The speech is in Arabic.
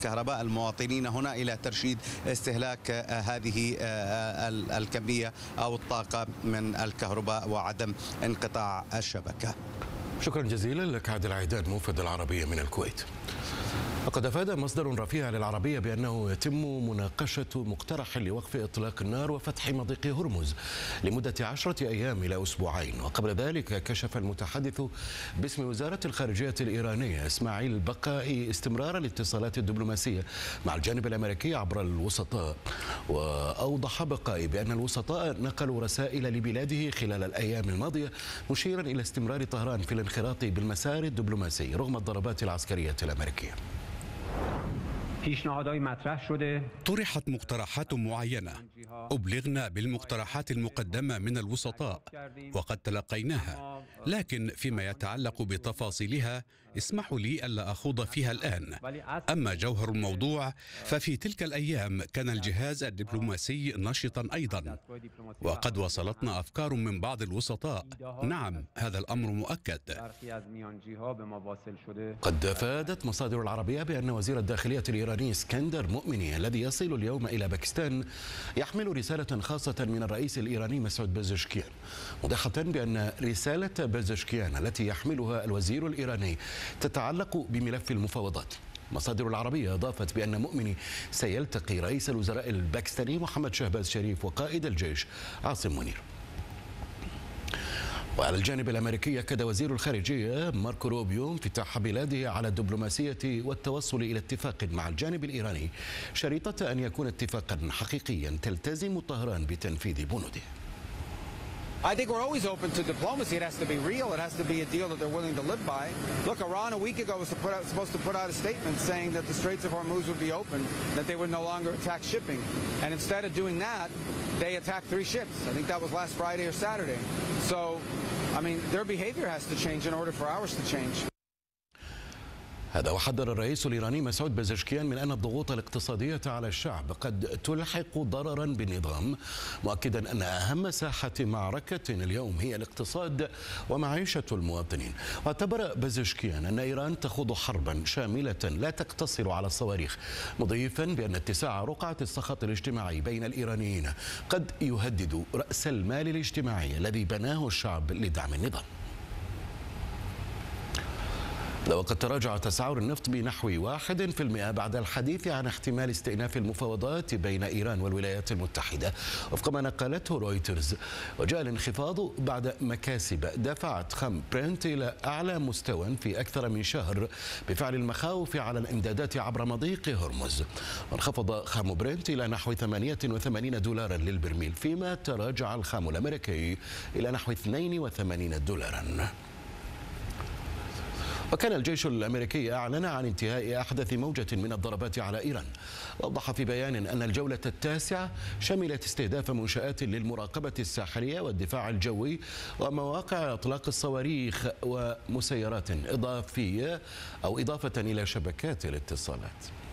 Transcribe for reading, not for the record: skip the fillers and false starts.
كهرباء المواطنين هنا إلى ترشيد استهلاك هذه الكمية أو الطاقة من الكهرباء وعدم انقطاع الشبكة. شكرا جزيلا لك عادل عيدان موفد العربية من الكويت. وقد أفاد مصدر رفيع للعربية بأنه يتم مناقشة مقترح لوقف إطلاق النار وفتح مضيق هرمز لمدة 10 أيام إلى أسبوعين. وقبل ذلك كشف المتحدث باسم وزارة الخارجية الإيرانية إسماعيل بقائي استمرار الاتصالات الدبلوماسية مع الجانب الأمريكي عبر الوسطاء. وأوضح بقائي بأن الوسطاء نقلوا رسائل لبلاده خلال الأيام الماضية مشيرا إلى استمرار طهران في الانخراط بالمسار الدبلوماسي رغم الضربات العسكرية الأمريكية. طرحت مقترحات معينة، أبلغنا بالمقترحات المقدمة من الوسطاء وقد تلقيناها، لكن فيما يتعلق بتفاصيلها اسمحوا لي ألا أخوض فيها الآن. أما جوهر الموضوع ففي تلك الأيام كان الجهاز الدبلوماسي نشطا أيضا، وقد وصلتنا أفكار من بعض الوسطاء. نعم، هذا الأمر مؤكد. قد أفادت مصادر العربية بأن وزير الداخلية الإيراني اسكندر مؤمني الذي يصل اليوم إلى باكستان يحمل رسالة خاصة من الرئيس الإيراني مسعود بزشكيان، موضحة بأن رسالة بزشكيان التي يحملها الوزير الإيراني تتعلق بملف المفاوضات. مصادر العربية أضافت بأن مؤمني سيلتقي رئيس الوزراء الباكستاني محمد شهباز شريف وقائد الجيش عاصم منير. وعلى الجانب الأمريكي أكد وزير الخارجية ماركو روبيو انفتاح بلاده على الدبلوماسية والتوصل إلى اتفاق مع الجانب الإيراني شريطة أن يكون اتفاقا حقيقيا تلتزم طهران بتنفيذ بنوده. I think we're always open to diplomacy. It has to be real. It has to be a deal that they're willing to live by. Look, Iran a week ago was supposed to put out a statement saying that the Straits of Hormuz would be open, that they would no longer attack shipping. And instead of doing that, they attacked 3 ships. I think that was last Friday or Saturday. So, I mean, their behavior has to change in order for ours to change. هذا وحذر الرئيس الإيراني مسعود بزشكيان من أن الضغوط الاقتصادية على الشعب قد تلحق ضررا بالنظام، مؤكدا أن أهم ساحة معركة اليوم هي الاقتصاد ومعيشة المواطنين. واعتبر بزشكيان أن إيران تخوض حربا شاملة لا تقتصر على الصواريخ، مضيفا بأن اتساع رقعة السخط الاجتماعي بين الإيرانيين قد يهدد رأس المال الاجتماعي الذي بناه الشعب لدعم النظام. وقد تراجع أسعار النفط بنحو 1% بعد الحديث عن احتمال استئناف المفاوضات بين إيران والولايات المتحدة وفق ما نقلته رويترز. وجاء الانخفاض بعد مكاسب دفعت خام برنت إلى أعلى مستوى في أكثر من شهر بفعل المخاوف على الإمدادات عبر مضيق هرمز. وانخفض خام برنت إلى نحو 88 دولارا للبرميل، فيما تراجع الخام الأمريكي إلى نحو 82 دولارا. وكان الجيش الأمريكي أعلن عن انتهاء أحدث موجة من الضربات على إيران. وضح في بيان أن الجولة التاسعة شملت استهداف منشآت للمراقبة الساحلية والدفاع الجوي ومواقع إطلاق الصواريخ ومسيرات إضافية أو إضافة إلى شبكات الاتصالات.